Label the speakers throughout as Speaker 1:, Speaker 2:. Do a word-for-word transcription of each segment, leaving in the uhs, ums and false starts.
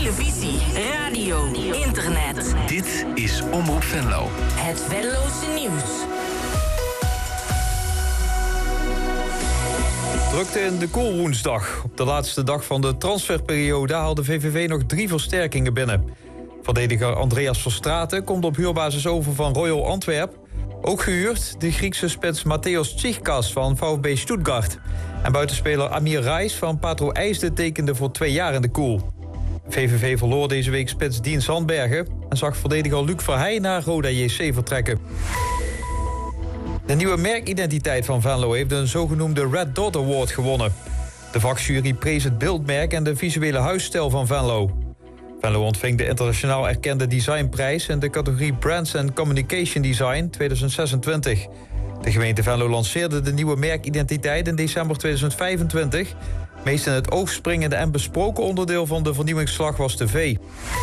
Speaker 1: televisie, radio, internet.
Speaker 2: Dit is Omroep Venlo.
Speaker 1: Het Venlose nieuws.
Speaker 3: Drukte in de koolwoensdag. Op de laatste dag van de transferperiode haalde V V V nog drie versterkingen binnen. Verdediger Andreas Verstraeten komt op huurbasis over van Royal Antwerp. Ook gehuurd de Griekse spits Matthäus Tsichkas van V F B Stuttgart. En buitenspeler Amir Reis van Patro IJsden tekende voor twee jaar in de koel. V V V verloor deze week spits Dien Sandbergen en zag verdediger Luc Verheij naar Roda J C vertrekken. De nieuwe merkidentiteit van Venlo heeft een zogenoemde Red Dot Award gewonnen. De vakjury prees het beeldmerk en de visuele huisstijl van Venlo. Venlo ontving de internationaal erkende designprijs in de categorie Brands and Communication Design tweeduizend zesentwintig. De gemeente Venlo lanceerde de nieuwe merkidentiteit in december tweeduizend vijfentwintig. Meest in het oog springende en besproken onderdeel van de vernieuwingsslag was de V.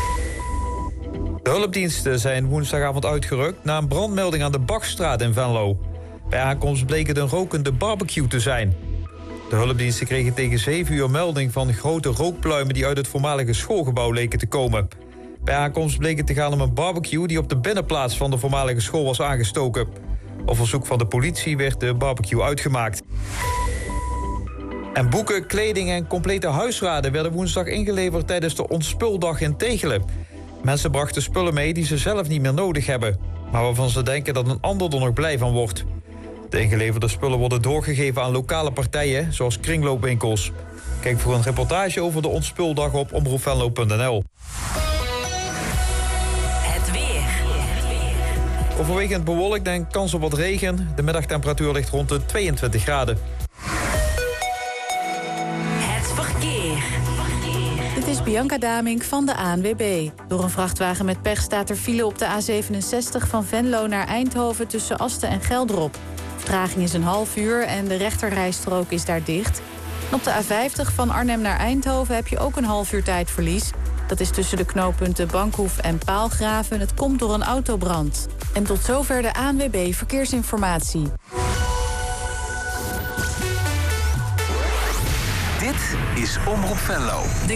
Speaker 3: De hulpdiensten zijn woensdagavond uitgerukt na een brandmelding aan de Bachstraat in Venlo. Bij aankomst bleek het een rokende barbecue te zijn. De hulpdiensten kregen tegen zeven uur melding van grote rookpluimen die uit het voormalige schoolgebouw leken te komen. Bij aankomst bleek het te gaan om een barbecue die op de binnenplaats van de voormalige school was aangestoken. Op verzoek van de politie werd de barbecue uitgemaakt. En boeken, kleding en complete huisraden werden woensdag ingeleverd tijdens de Ontspuldag in Tegelen. Mensen brachten spullen mee die ze zelf niet meer nodig hebben, maar waarvan ze denken dat een ander er nog blij van wordt. De ingeleverde spullen worden doorgegeven aan lokale partijen, zoals kringloopwinkels. Kijk voor een reportage over de Ontspuldag op omroep venlo punt n l.
Speaker 1: Het weer.
Speaker 3: Overwegend bewolkt en kans op wat regen. De middagtemperatuur ligt rond de tweeëntwintig graden.
Speaker 1: Het verkeer.
Speaker 4: Dit is Bianca Damink van de A N W B. Door een vrachtwagen met pech staat er file op de A zevenenzestig van Venlo naar Eindhoven tussen Asten en Geldrop. Vertraging is een half uur en de rechterrijstrook is daar dicht. En op de A vijftig van Arnhem naar Eindhoven heb je ook een half uur tijdverlies. Dat is tussen de knooppunten Bankhoef en Paalgraven. Het komt door een autobrand. En tot zover de A N W B Verkeersinformatie.
Speaker 2: Dit is Omroep Venlo.